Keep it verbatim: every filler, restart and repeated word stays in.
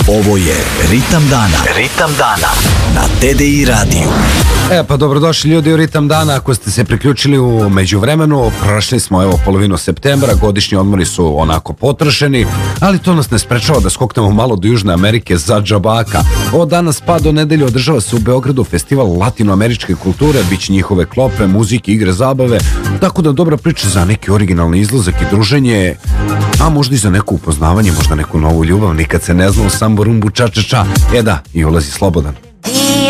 Ovo je Ritam dana. Ritam dana na T D I radiju. E pa dobrodošli ljudi u Ritam dana. Ako ste se priključili u međuvremenu, prošli smo evo polovinu septembra, godišnji odmori su onako potrošeni, ali to nas ne sprečava da skoknemo malo do Južne Amerike za džabaka. Od danas pa do nedelje održava se u Beogradu festival latinoameričke kulture, bit će njihove klope, muzike, igre, zabave, tako da dobra priča za neki originalni izlazak i druženje, a možda i za neko upoznavanje, možda neku novu ljubav, nikad se ne zna u sambo rumbu ča ča ča. E da, i ulazi slobodan.